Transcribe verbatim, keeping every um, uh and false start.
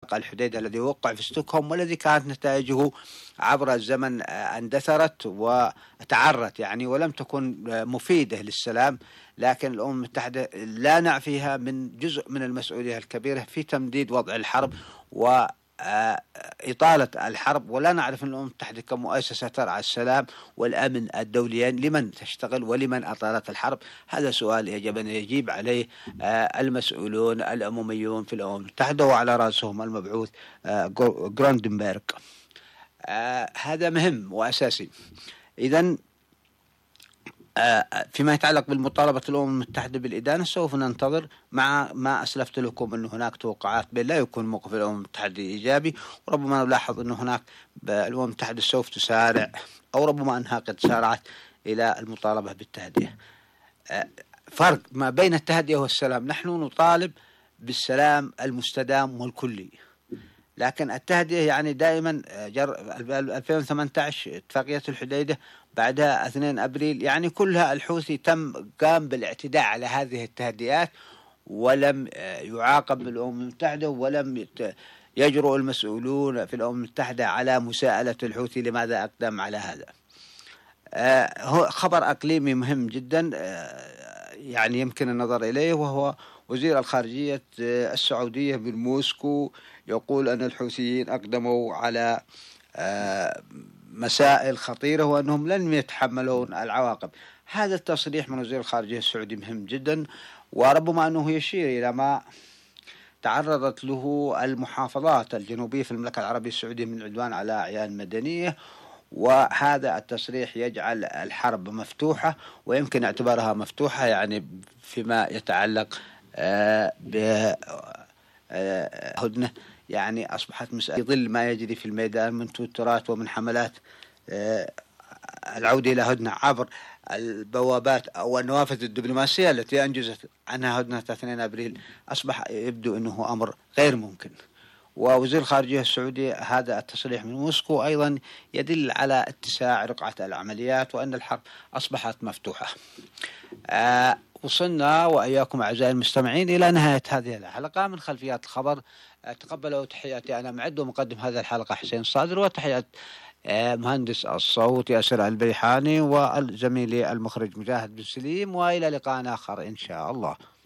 اتفاق الحديدة الذي وقع في ستوكهولم، والذي كانت نتائجه عبر الزمن اندثرت وتعرت يعني ولم تكن مفيدة للسلام. لكن الأمم المتحدة لا نعفيها من جزء من المسؤولية الكبيرة في تمديد وضع الحرب و إطالة الحرب، ولا نعرف أن الأمم المتحدة كمؤسسة ترعى السلام والأمن الدوليين لمن تشتغل ولمن أطالت الحرب. هذا سؤال يجب أن يجيب عليه المسؤولون الأمميون في الأمم المتحدة، وعلى رأسهم المبعوث غرندنبرغ. هذا مهم وأساسي. إذن فيما يتعلق بالمطالبة الأمم المتحدة بالإدانة سوف ننتظر، مع ما أسلفت لكم أن هناك توقعات بأن لا يكون موقف الأمم المتحدة إيجابي، وربما نلاحظ أن هناك الأمم المتحدة سوف تسارع أو ربما أنها قد سارعت إلى المطالبة بالتهدئة. فرق ما بين التهدئة والسلام، نحن نطالب بالسلام المستدام والكلي، لكن التهدئة يعني دائما ألفين وثمانية عشر اتفاقية الحديدة بعدها اثنين أبريل، يعني كلها الحوثي تم قام بالاعتداء على هذه التهدئات ولم يعاقب الأمم المتحدة، ولم يجرؤ المسؤولون في الأمم المتحدة على مساءلة الحوثي لماذا أقدم على هذا. هو خبر أقليمي مهم جدا يعني يمكن النظر إليه، وهو وزير الخارجية السعودية بالموسكو يقول أن الحوثيين أقدموا على مسائل خطيرة وأنهم لن يتحملون العواقب. هذا التصريح من وزير الخارجية السعودي مهم جدا، وربما أنه يشير إلى ما تعرضت له المحافظات الجنوبية في المملكة العربية السعودية من عدوان على أعيان مدنية، وهذا التصريح يجعل الحرب مفتوحة، ويمكن اعتبارها مفتوحة يعني فيما يتعلق بهدنة، يعني أصبحت مسألة ظل ما يجري في الميدان من توترات ومن حملات العودة إلى هدنة عبر البوابات أو النوافذ الدبلوماسية التي أنجزت عنها هدنة اثنين أبريل، أصبح يبدو أنه أمر غير ممكن. ووزير الخارجية السعودي هذا التصريح من موسكو أيضا يدل على اتساع رقعة العمليات وأن الحرب أصبحت مفتوحة. آه وصلنا وإياكم أعزائي المستمعين إلى نهاية هذه الحلقة من خلفيات الخبر. تقبلوا تحياتي أنا معد ومقدم هذه الحلقة حسين صادر، وتحيات مهندس الصوت ياسر البيحاني، والزميلي المخرج مجاهد بن سليم، وإلى لقاء آخر إن شاء الله.